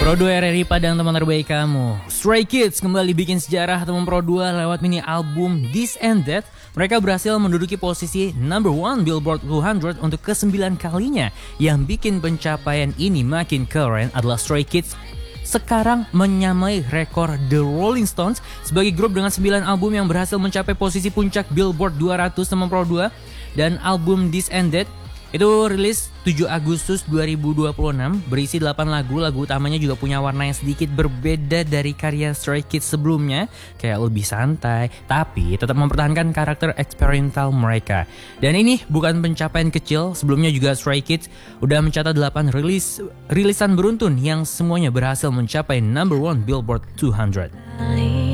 Pro 2 RRI Padang, teman terbaik kamu. Stray Kids kembali bikin sejarah teman Pro 2 lewat mini album This and That. Mereka berhasil menduduki posisi number 1 Billboard 200 untuk ke-9 kalinya. Yang bikin pencapaian ini makin keren adalah Stray Kids sekarang menyamai rekor The Rolling Stones sebagai grup dengan 9 album yang berhasil mencapai posisi puncak Billboard 200 teman Pro 2. Dan album This and That itu rilis 7 Agustus 2026, berisi 8 lagu. Lagu utamanya juga punya warna yang sedikit berbeda dari karya Stray Kids sebelumnya, kayak lebih santai, tapi tetap mempertahankan karakter eksperimental mereka. Dan ini bukan pencapaian kecil, sebelumnya juga Stray Kids udah mencatat 8 rilisan beruntun yang semuanya berhasil mencapai number 1 Billboard 200.